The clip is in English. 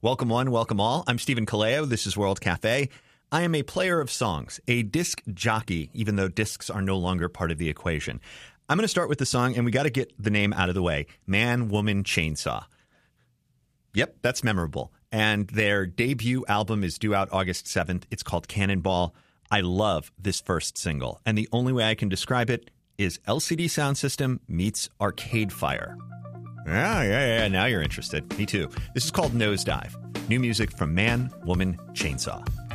Welcome one, welcome all. I'm Stephen Kaleo. This is World Cafe. I am a player of songs, a disc jockey, even though discs are no longer part of the equation. I'm going to start with the song, and we got to get the name out of the way. Man, Woman, Chainsaw. Yep, that's memorable. And their debut album is due out August 7th. It's called Cannonball. I love this first single, and the only way I can describe it is LCD Soundsystem meets Arcade Fire. Yeah. Now you're interested. Me too. This is called Nosedive. New music from Man, Woman, Chainsaw.